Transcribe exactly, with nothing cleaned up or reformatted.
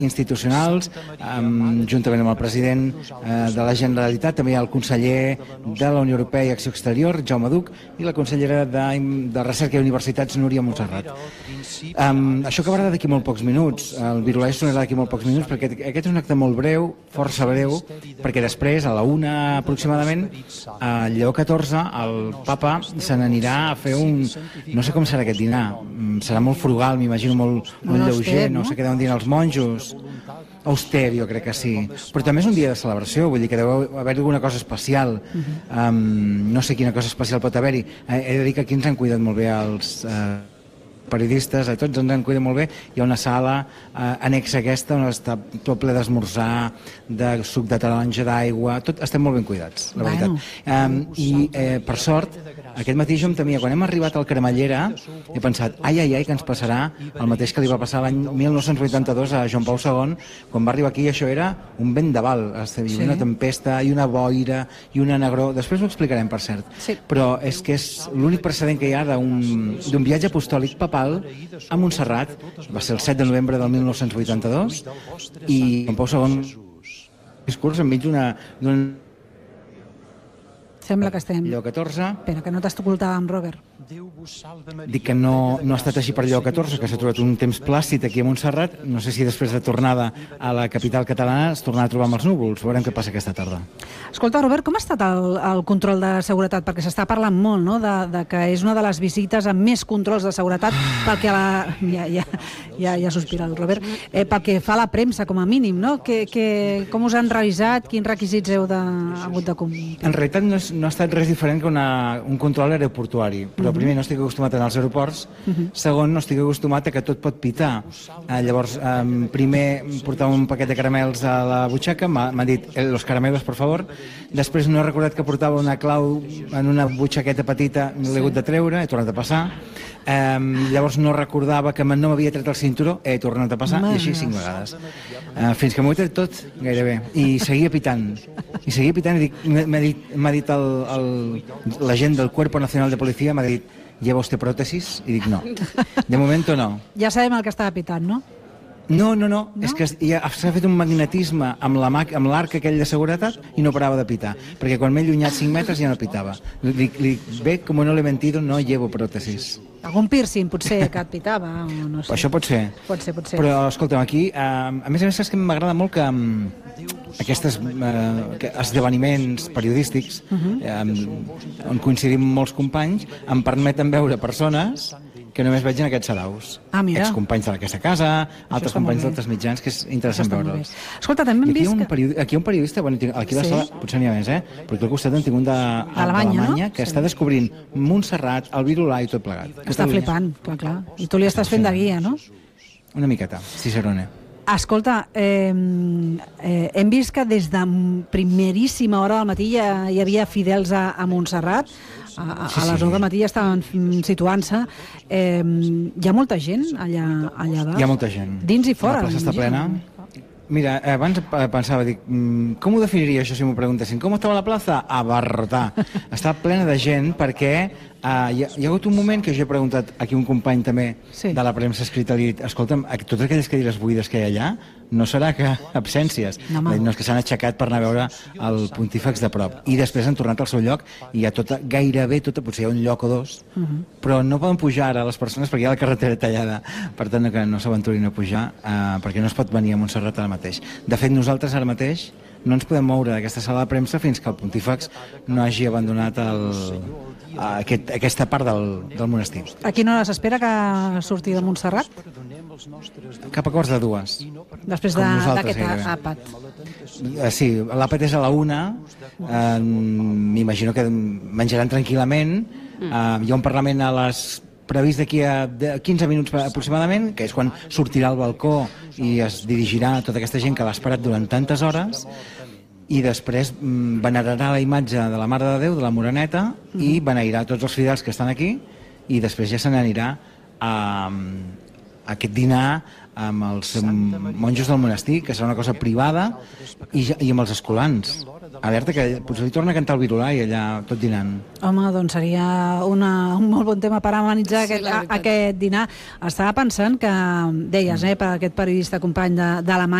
institucionals, juntament amb el president de la Generalitat, també hi ha el conseller de la Unió Europea i Acció Exterior, Jaume Duch, i la consellera de Recerca i Universitats, Núria Montserrat. Això acabarà d'aquí molt pocs minuts, el Virolai sonarà d'aquí molt pocs minuts, perquè aquest és un acte molt breu, força breu, perquè després, a la una aproximadament, a Lleó catorze, el papa se n'anirà a fer un... no sé com serà aquest dinar, serà molt frugal, m'imagino, molt lleuger, no sé què deuen dir els monjos. Auster, jo crec que sí. Però també és un dia de celebració, vull dir que deu haver alguna cosa especial. No sé quina cosa especial pot haver-hi. He de dir que aquí ens han cuidat molt bé els periodistes, a tots ens han cuidat molt bé. Hi ha una sala anexa a aquesta on està tot ple d'esmorzar, de suc de taronja, d'aigua, tot estem molt ben cuidats, la veritat. I per sort, aquest matí jo em temia, quan hem arribat al Cremallera, he pensat, ai, ai, ai, que ens passarà el mateix que li va passar l'any mil nou-cents vuitanta-dos a Joan Pau segon, quan va arribar aquí això era un vendaval, una tempesta i una boira i una negror, després ho explicarem per cert, però és que és l'únic precedent que hi ha d'un viatge apostòlic papal a Montserrat, va ser el set de novembre del mil nou-cents vuitanta-dos, i Joan Pau segon discurs enmig d'una... Sembla que estem... Lleó catorze. Espera, que no t'escoltàvem, Robert. Dic que no ha estat així per Lleó catorze, que s'ha trobat un temps plàcid aquí a Montserrat. No sé si després de tornada a la capital catalana es tornarà a trobar amb els núvols. Veurem què passa aquesta tarda. Escolta, Robert, com ha estat el control de seguretat? Perquè s'està parlant molt, no?, de que és una de les visites amb més controls de seguretat pel que la... Ja ja sospira el Robert. Pel que fa a la premsa, com a mínim, no? Com us han revisat? Quins requisits heu hagut de complir? En realitat no ha estat res diferent que un control aeroportuari, però primer no estic acostumat a anar als aeroports, segon no estic acostumat a que tot pot pitar. Llavors, primer portava un paquet de caramels a la butxaca, m'ha dit, los caramelos, por favor, després no he recordat que portava una clau en una butxaqueta petita, l'he hagut de treure, he tornat a passar, llavors no recordava que no m'havia tret el cinturó, he tornat a passar, i així cinc vegades. Fins que m'ho he tret tot, gairebé, i seguia pitant, i seguia pitant, i m'ha dit l'agent del Cuerpo Nacional de Policía, m'ha dit, ¿lleva usted prótesis? I dic, no. De momento no. Ja sabem el que estava pitant, no? No, no, no. És que s'ha fet un magnetisme amb l'arc aquell de seguretat i no parava de pitar. Perquè quan m'he allunyat cinc metres ja no pitava. Li dic, bé, com no l'he mentido, no llevo prótesis. Algun piercing, potser, que et pitava, o no sé. Això pot ser. Pot ser, pot ser. Però, escolta'm, aquí, a més a més, saps que m'agrada molt que aquests esdeveniments periodístics, on coincidim molts companys, em permeten veure persones que només veig en aquests saraus. Ah, mira. Excompanys d'aquesta casa, altres companys d'altres mitjans, que és interessant veure'ls. Escolta, també hem vist que... Aquí hi ha un periodista, aquí a la sala, potser n'hi ha més, eh? Però aquí al costat en tinc un d'Alemanya, que està descobrint Montserrat, el Virolai i tot plegat. Està flipant, clar, clar. I tu li estàs fent de guia, no? Una miqueta, Cicerone. Escolta, hem vist que des de primeríssima hora del matí hi havia fidels a Montserrat, a les nou del matí ja estaven situant-se. Hi ha molta gent allà dalt? Hi ha molta gent. Dins i fora. La plaça està plena. Mira, abans pensava, dic, com ho definiria això si m'ho preguntessin? Com estava la plaça? Abarrotar. Està plena de gent perquè hi ha hagut un moment que jo he preguntat aquí un company també de la premsa escrita, li he dit, escolta'm, totes aquelles cadires buides que hi ha allà no serà que absències, no és que s'han aixecat per anar a veure el pontífex de prop i després han tornat al seu lloc i hi ha tota, gairebé tota, potser hi ha un lloc o dos, però no poden pujar ara les persones perquè hi ha la carretera tallada, per tant que no s'aventurin a pujar perquè no es pot venir a Montserrat ara mateix. De fet, nosaltres ara mateix no ens podem moure d'aquesta sala de premsa fins que el pontífex no hagi abandonat aquesta part del monestir. A quina hora s'espera que surti de Montserrat? Cap a quarts de dues. Després d'aquest àpat. Sí, l'àpat és a la una, m'imagino que menjaran tranquil·lament, hi ha un parlament a les... previst d'aquí a quinze minuts aproximadament, que és quan sortirà al balcó i es dirigirà a tota aquesta gent que l'ha esperat durant tantes hores, i després venerarà la imatge de la Mare de Déu, de la Moreneta, i beneirà tots els fidels que estan aquí, i després ja se n'anirà a aquest dinar amb els monjos del monestir, que serà una cosa privada, i amb els escolans. alerta que potser li torna a cantar el Virolai allà tot dinant. Home, doncs seria una, un molt bon tema per amenitzar sí, aquest, aquest dinar. Estava pensant que, deies, eh, per aquest periodista company d'Alemanya,